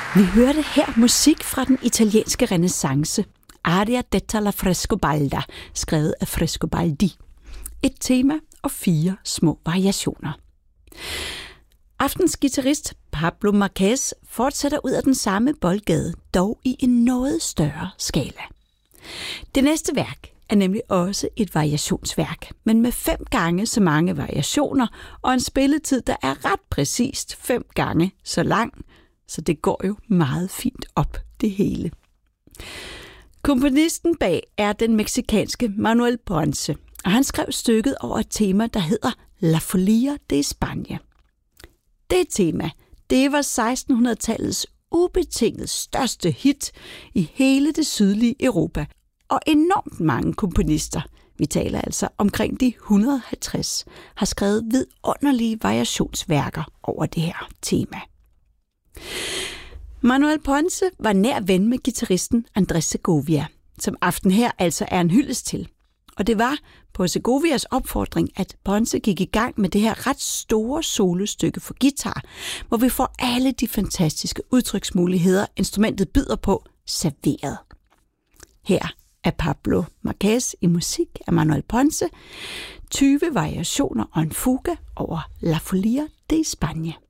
Vi hørte her musik fra den italienske renæssance, Aria detta la Frescobalda, skrevet af Frescobaldi. Et tema og 4 små variationer. Aftens guitarist Pablo Marquez fortsætter ud af den samme boldgade, dog i en noget større skala. Det næste værk er nemlig også et variationsværk, men med 5 gange så mange variationer og en spilletid, der er ret præcist 5 gange så lang, så det går jo meget fint op det hele. Komponisten bag er den mexikanske Manuel Ponce, og han skrev stykket over et tema, der hedder La Folia de España. Det tema, det var 1600-tallets ubetinget største hit i hele det sydlige Europa, og enormt mange komponister, vi taler altså omkring de 150, har skrevet vidunderlige variationsværker over det her tema. Manuel Ponce var nær ven med guitaristen Andrés Segovia, som aften her altså er en hyldest til. Og det var på Segovias opfordring, at Ponce gik i gang med det her ret store solostykke for guitar, hvor vi får alle de fantastiske udtryksmuligheder, instrumentet byder på, serveret. Her er Pablo Marquez i musik af Manuel Ponce, 20 variationer og en fuga over La Folia de España.